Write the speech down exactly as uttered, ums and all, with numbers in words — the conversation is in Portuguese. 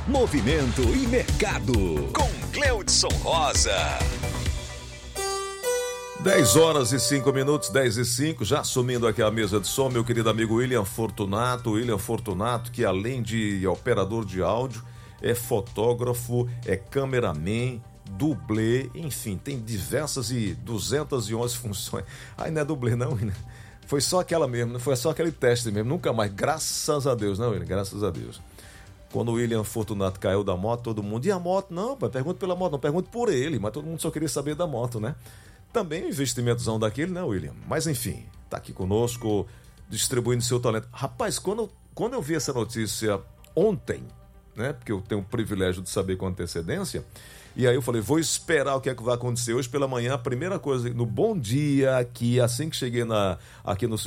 movimento e mercado, com Cleudson Rosa. dez horas e cinco minutos, dez e cinco, já assumindo aqui a mesa de som, meu querido amigo William Fortunato. William Fortunato, que além de operador de áudio, é fotógrafo, é cameraman, dublê, enfim, tem diversas e duzentas e onze funções. Ai, não é dublê não, William. Foi só aquela mesmo, foi só aquele teste mesmo, nunca mais, graças a Deus, não, William, graças a Deus. Quando o William Fortunato caiu da moto, todo mundo, e a moto? Não, pai, pergunta pela moto, não, pergunta por ele, mas todo mundo só queria saber da moto, né? Também um investimentozão daquele, né, William? Mas enfim, tá aqui conosco, distribuindo seu talento. Rapaz, quando, quando eu vi essa notícia ontem, né, porque eu tenho o privilégio de saber com antecedência, e aí eu falei, vou esperar o que é que vai acontecer hoje pela manhã. A primeira coisa, no Bom Dia aqui, assim que cheguei na, aqui no